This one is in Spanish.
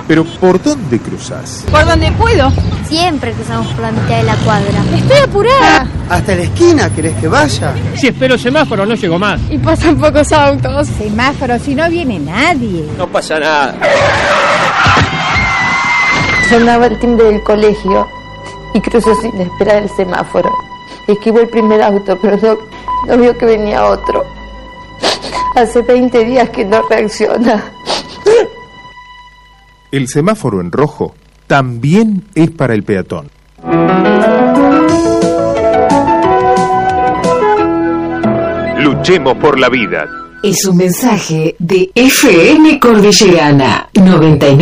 Pero ¿por dónde cruzás? Por donde puedo. Siempre cruzamos por la mitad de la cuadra. Estoy apurada. Hasta la esquina, ¿querés que vaya? Si espero semáforo no llego más. Y pasan pocos autos. Semáforo, si no viene nadie. No pasa nada. Sonaba el timbre del colegio y cruzó sin esperar el semáforo. Esquivó el primer auto, pero no vio que venía otro. Hace 20 días que no reacciona. El semáforo en rojo también es para el peatón. Luchemos por la vida. Es un mensaje de FM Cordillerana 99.